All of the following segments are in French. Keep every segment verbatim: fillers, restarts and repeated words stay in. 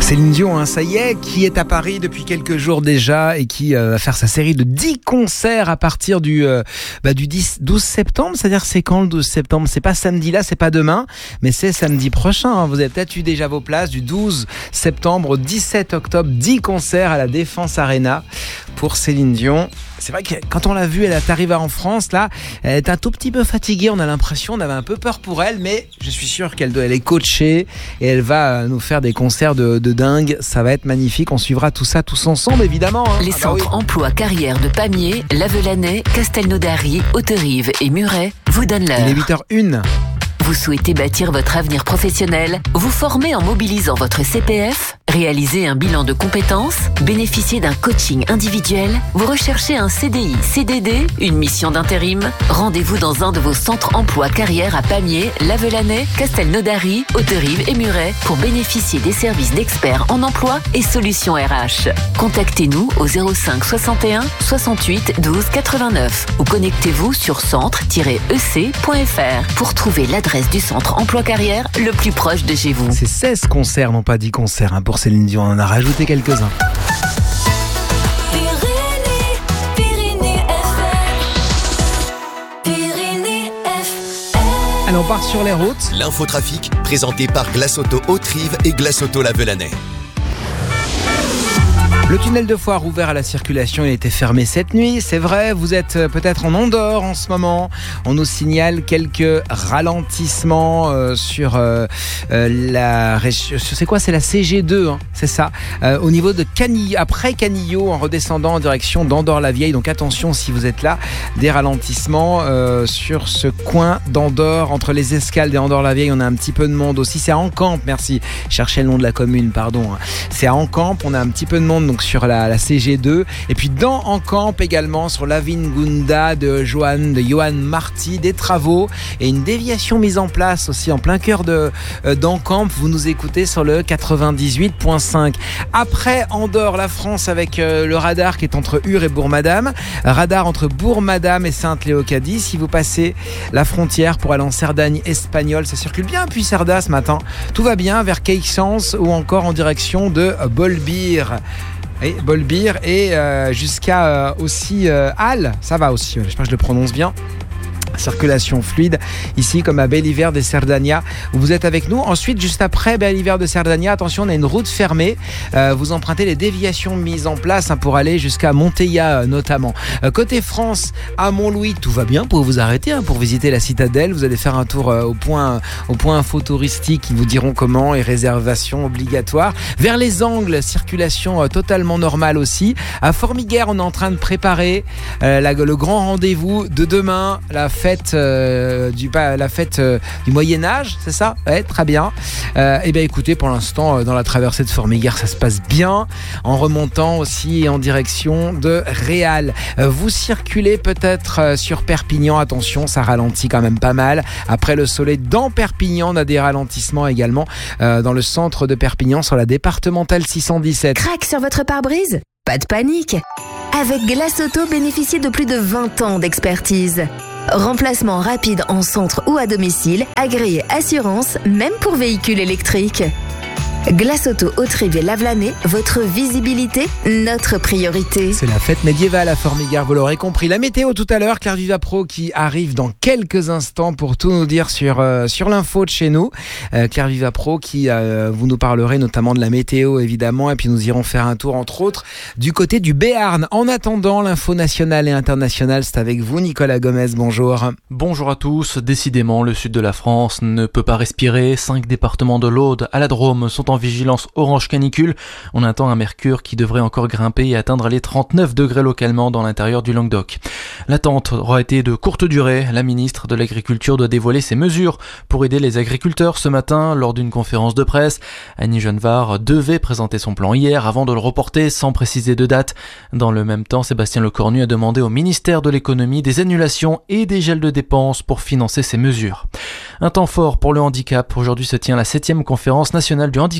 Céline Dion, hein, ça y est, qui est à Paris depuis quelques jours déjà et qui euh, va faire sa série de dix concerts à partir du, euh, bah, du dix, douze septembre. C'est-à-dire, c'est quand le douze septembre? C'est pas samedi là, c'est pas demain, mais c'est samedi prochain. Hein. Vous avez peut-être eu déjà vos places du douze septembre au dix-sept octobre. dix concerts à la Défense Arena pour Céline Dion. C'est vrai que quand on l'a vue, elle est arrivée en France, là, elle est un tout petit peu fatiguée, on a l'impression, on avait un peu peur pour elle, mais je suis sûr qu'elle doit, elle est coachée et elle va nous faire des concerts de, de dingue. Ça va être magnifique, on suivra tout ça tous ensemble, évidemment. Hein. Les ah centres bah oui. emploi carrière de Pamiers, Lavelanet, Castelnaudary, Hauterive et Muret vous donnent l'heure. Il est huit heures une. Vous souhaitez bâtir votre avenir professionnel, vous former en mobilisant votre C P F, réaliser un bilan de compétences, bénéficier d'un coaching individuel, vous recherchez un C D I, C D D, une mission d'intérim. Rendez-vous dans un de vos centres emploi carrière à Pamiers, Lavelanet, Castelnaudary, Hauterive et Muret pour bénéficier des services d'experts en emploi et solutions R H. Contactez-nous au zéro cinq soixante et un soixante-huit douze quatre-vingt-neuf ou connectez-vous sur centre tiret e c point f r pour trouver l'adresse du centre emploi carrière le plus proche de chez vous. C'est seize concerts, non pas dix concerts, hein, pour Céline Dion. On en a rajouté quelques-uns. Allez, on part sur les routes. L'infotrafic, présenté par Glace Auto Hauterive et Glace Auto Lavelanet. Le tunnel de Foire ouvert à la circulation, il a été fermé cette nuit, c'est vrai, vous êtes peut-être en Andorre en ce moment. On nous signale quelques ralentissements euh, sur euh, euh, la région. C'est quoi? C'est la C G deux, hein, c'est ça. Euh, au niveau de Canillo, après Canillo, en redescendant en direction d'Andorre-la-Vieille. Donc attention si vous êtes là, des ralentissements euh, sur ce coin d'Andorre, entre les escales et Andorre-la-Vieille. On a un petit peu de monde aussi. C'est à Encamp, merci. Cherchez le nom de la commune, pardon. C'est à Encamp, on a un petit peu de monde. Donc sur la, la C G deux et puis dans Encamp également sur l'Avingunda de Johan de Johan Marty, des travaux et une déviation mise en place aussi en plein cœur de euh, d'Encamp. Vous nous écoutez sur le quatre-vingt-dix-huit virgule cinq. Après Andorre, la France avec euh, le radar qui est entre Ur et Bourg-Madame, radar entre Bourg-Madame et Sainte-Léocadie. Si vous passez la frontière pour aller en Cerdagne espagnole, ça circule bien puis Cerda ce matin, tout va bien vers Queyssens ou encore en direction de Bolbir. Et Bolbir et euh, jusqu'à euh, aussi euh, Halle, ça va aussi, j'espère que je le prononce bien. Circulation fluide ici comme à Belhiver de Cerdanya où vous êtes avec nous. Ensuite, juste après Belhiver de Cerdanya, attention, on a une route fermée. Euh, vous empruntez les déviations mises en place hein, pour aller jusqu'à Monteilla euh, notamment. Euh, côté France, à Montlouis, tout va bien. Vous pouvez vous arrêter hein, pour visiter la citadelle. Vous allez faire un tour euh, au point au point info touristique. Ils vous diront comment et réservation obligatoire. Vers les Angles, circulation euh, totalement normale aussi. À Formiguère, on est en train de préparer euh, la, le grand rendez-vous de demain, la fête Euh, du, la fête euh, du Moyen-Âge, c'est ça? Ouais, très bien. Euh, et bien écoutez, pour l'instant, euh, dans la traversée de Formiguère, ça se passe bien. En remontant aussi en direction de Réal. Euh, vous circulez peut-être euh, sur Perpignan, attention, ça ralentit quand même pas mal. Après le soleil, dans Perpignan, on a des ralentissements également euh, dans le centre de Perpignan, sur la départementale six cent dix-sept. Crac sur votre pare-brise? Pas de panique. Avec Glace Auto, bénéficiez de plus de vingt ans d'expertise. Remplacement rapide en centre ou à domicile, agréé assurance, même pour véhicules électriques. Glace Auto Hauterive et Lavelanet, votre visibilité, notre priorité. C'est la fête médiévale à Formiguère, vous l'aurez compris. La météo tout à l'heure, Claire Vivapro qui arrive dans quelques instants pour tout nous dire sur, euh, sur l'info de chez nous. Euh, Claire Vivapro qui euh, vous nous parlerez notamment de la météo évidemment et puis nous irons faire un tour entre autres du côté du Béarn. En attendant, l'info nationale et internationale, c'est avec vous Nicolas Gomez, bonjour. Bonjour à tous. Décidément, le sud de la France ne peut pas respirer. Cinq départements de l'Aude à la Drôme sont en vigilance orange canicule. On attend un mercure qui devrait encore grimper et atteindre les trente-neuf degrés localement dans l'intérieur du Languedoc. L'attente aura été de courte durée. La ministre de l'Agriculture doit dévoiler ses mesures pour aider les agriculteurs ce matin lors d'une conférence de presse. Annie Genevard devait présenter son plan hier avant de le reporter sans préciser de date. Dans le même temps, Sébastien Lecornu a demandé au ministère de l'économie des annulations et des gels de dépenses pour financer ces mesures. Un temps fort pour le handicap. Aujourd'hui se tient la septième conférence nationale du handicap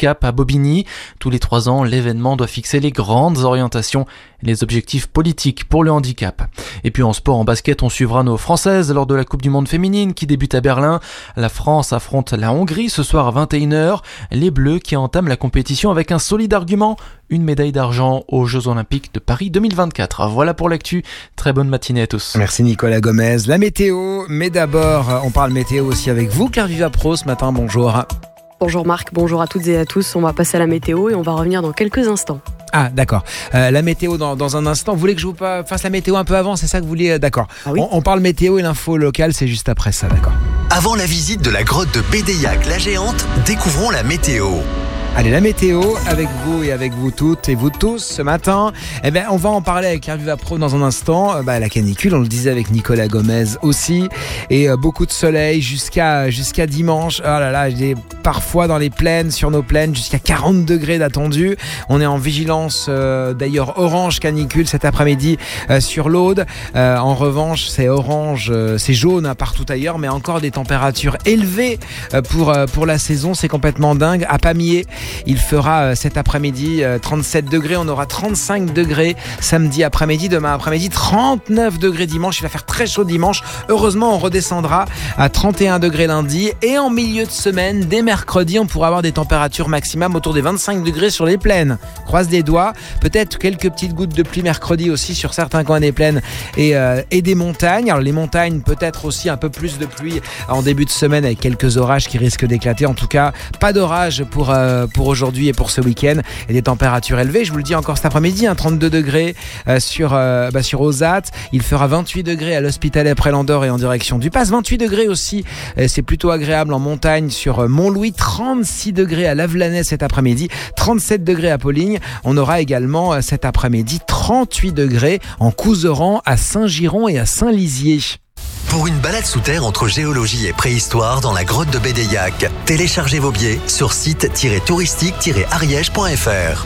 handicap à Bobigny. Tous les trois ans, l'événement doit fixer les grandes orientations et les objectifs politiques pour le handicap. Et puis en sport, en basket, on suivra nos Françaises lors de la Coupe du Monde féminine qui débute à Berlin. La France affronte la Hongrie ce soir à vingt et une heures. Les Bleus qui entament la compétition avec un solide argument, une médaille d'argent aux Jeux Olympiques de Paris deux mille vingt-quatre. Voilà pour l'actu. Très bonne matinée à tous. Merci Nicolas Gomez. La météo, mais d'abord, on parle météo aussi avec vous, Claire Vivapro, ce matin. Bonjour. Bonjour Marc, bonjour à toutes et à tous. On va passer à la météo et on va revenir dans quelques instants. Ah d'accord, euh, la météo dans, dans un instant. Vous voulez que je vous fasse la météo un peu avant, c'est ça que vous voulez? D'accord. Ah oui. on, on parle météo et l'info locale, c'est juste après ça, d'accord. Avant la visite de la grotte de Bédéiac, la géante, découvrons la météo. Allez, la météo avec vous et avec vous toutes et vous tous ce matin. Eh bien, on va en parler avec Claire Vivapro dans un instant. Euh, bah, la canicule, on le disait avec Nicolas Gomez aussi. Et euh, beaucoup de soleil jusqu'à, jusqu'à dimanche. Oh là là, j'ai parfois dans les plaines, sur nos plaines, jusqu'à quarante degrés d'attendu. On est en vigilance euh, d'ailleurs orange canicule cet après-midi euh, sur l'Aude. Euh, en revanche, c'est orange, euh, c'est jaune hein, partout ailleurs, mais encore des températures élevées euh, pour, euh, pour la saison. C'est complètement dingue. À Pamiers, il fera euh, cet après-midi euh, trente-sept degrés, on aura trente-cinq degrés samedi après-midi, demain après-midi trente-neuf degrés dimanche, il va faire très chaud dimanche. Heureusement, on redescendra à trente et un degrés lundi et en milieu de semaine, dès mercredi, on pourra avoir des températures maximum autour des vingt-cinq degrés sur les plaines. Croise les doigts, peut-être quelques petites gouttes de pluie mercredi aussi sur certains coins des plaines et, euh, et des montagnes. Alors les montagnes, peut-être aussi un peu plus de pluie en début de semaine avec quelques orages qui risquent d'éclater. En tout cas, pas d'orage pour euh, pour aujourd'hui et pour ce week-end et des températures élevées. Je vous le dis encore cet après-midi, hein, trente-deux degrés euh, sur, euh, bah, sur Ozat. Il fera vingt-huit degrés à l'Hospitalet près Landor et en direction du Pass. vingt-huit degrés aussi, euh, c'est plutôt agréable en montagne sur euh, Mont-Louis. trente-six degrés à Lavelanet cet après-midi. trente-sept degrés à Pauligne. On aura également euh, cet après-midi trente-huit degrés en Couseran, à Saint-Giron et à Saint-Lizier. Pour une balade sous terre entre géologie et préhistoire dans la grotte de Bédéiac, téléchargez vos billets sur site tiret touristique tiret ariège point f r.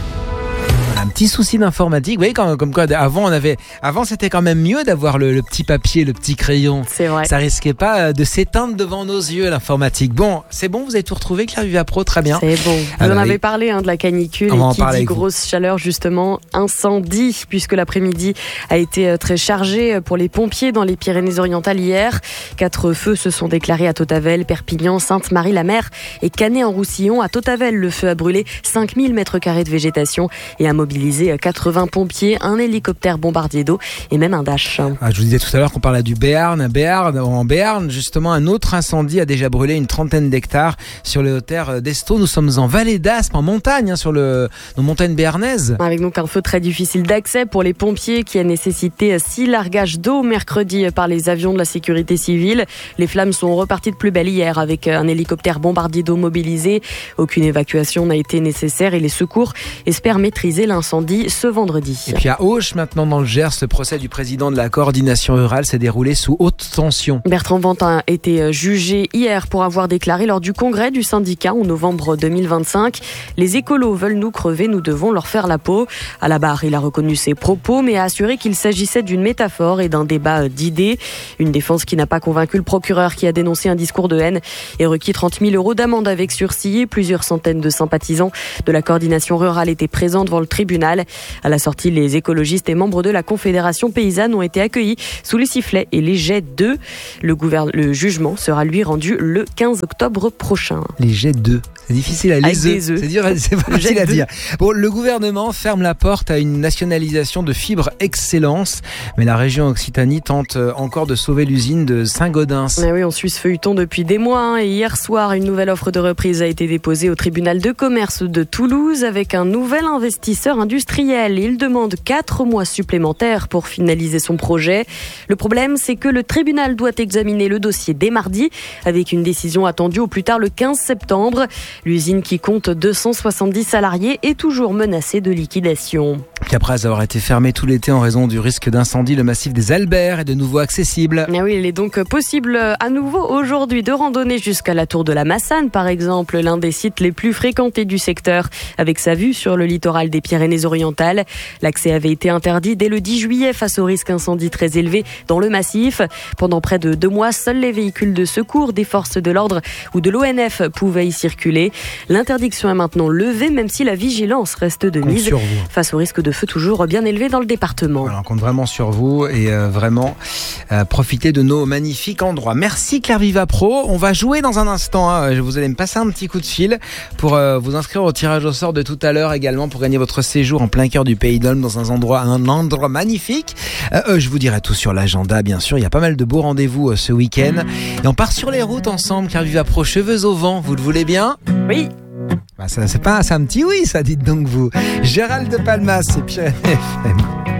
Un petit souci d'informatique, vous voyez, comme, comme quoi avant on avait, avant c'était quand même mieux d'avoir le, le petit papier, le petit crayon. C'est vrai. Ça risquait pas de s'éteindre devant nos yeux l'informatique. Bon, c'est bon, vous avez tout retrouvé, Claire Vivapro, très bien. C'est bon. Vous ah en bah, avez oui. parlé hein, de la canicule on et qui dit dit grosse chaleur justement, incendie, puisque l'après-midi a été très chargé pour les pompiers dans les Pyrénées-Orientales hier. Quatre feux se sont déclarés à Tautavel, Perpignan, Sainte-Marie-la-Mer et Canet-en-Roussillon. À Tautavel, le feu a brûlé cinq mille mètres carrés de végétation et a mobilisé quatre-vingts pompiers, un hélicoptère bombardier d'eau et même un Dash. Ah, je vous disais tout à l'heure qu'on parlait du Béarn. Béarn. En Béarn, justement, un autre incendie a déjà brûlé une trentaine d'hectares sur les hauteurs d'Estaud. Nous sommes en vallée d'Aspe, en montagne, hein, sur le, nos montagnes béarnaises. Avec donc un feu très difficile d'accès pour les pompiers qui a nécessité six largages d'eau mercredi par les avions de la sécurité civile. Les flammes sont reparties de plus belle hier avec un hélicoptère bombardier d'eau mobilisé. Aucune évacuation n'a été nécessaire et les secours espèrent maîtriser l'incendie ce vendredi. Et puis à Auch, maintenant dans le Gers, le procès du président de la coordination rurale s'est déroulé sous haute tension. Bertrand Ventin a été jugé hier pour avoir déclaré lors du congrès du syndicat en novembre deux mille vingt-cinq. Les écolos veulent nous crever, nous devons leur faire la peau. À la barre, il a reconnu ses propos, mais a assuré qu'il s'agissait d'une métaphore et d'un débat d'idées. Une défense qui n'a pas convaincu le procureur qui a dénoncé un discours de haine et requis trente mille euros d'amende avec sursis. Plusieurs centaines de sympathisants de la coordination rurale étaient présents devant le tribunal. À la sortie, les écologistes et membres de la Confédération paysanne ont été accueillis sous les sifflets et les jets d'œufs. Le, gouverne... le jugement sera lui rendu le quinze octobre prochain. Les jets d'œufs, c'est difficile à les œufs. C'est dur, c'est pas facile à dire. Bon, le gouvernement ferme la porte à une nationalisation de Fibre Excellence, mais la région Occitanie tente encore de sauver l'usine de Saint-Gaudens. Mais oui, on suit ce feuilleton depuis des mois. Hein, et hier soir, une nouvelle offre de reprise a été déposée au tribunal de commerce de Toulouse avec un nouvel investisseur industriel. Il demande quatre mois supplémentaires pour finaliser son projet. Le problème, c'est que le tribunal doit examiner le dossier dès mardi, avec une décision attendue au plus tard le quinze septembre. L'usine, qui compte deux cent soixante-dix salariés, est toujours menacée de liquidation. Puis après avoir été fermé tout l'été en raison du risque d'incendie, le massif des Alberts est de nouveau accessible. Ah oui, il est donc possible à nouveau aujourd'hui de randonner jusqu'à la Tour de la Massane, par exemple, l'un des sites les plus fréquentés du secteur, avec sa vue sur le littoral des Pyrénées. Pyrénées-Orientales. L'accès avait été interdit dès le dix juillet face au risque incendie très élevé dans le massif. Pendant près de deux mois, seuls les véhicules de secours des forces de l'ordre ou de l'O N F pouvaient y circuler. L'interdiction est maintenant levée, même si la vigilance reste de mise face au risque de feu toujours bien élevé dans le département. Voilà, on compte vraiment sur vous et euh, vraiment euh, profiter de nos magnifiques endroits. Merci Claire Viva Pro. On va jouer dans un instant. Hein. Vous allez me passer un petit coup de fil pour euh, vous inscrire au tirage au sort de tout à l'heure également pour gagner votre séjour en plein cœur du Pays d'Olme dans un endroit, un endroit magnifique. Euh, euh, je vous dirai tout sur l'agenda, bien sûr. Il y a pas mal de beaux rendez-vous euh, ce week-end. Et on part sur les routes ensemble. Claire Viva Pro, cheveux au vent. Vous le voulez bien ? Oui. Bah ça, c'est pas, c'est un petit oui, ça, dites donc vous. Gérald de Palmas, c'est Pyrénées F M.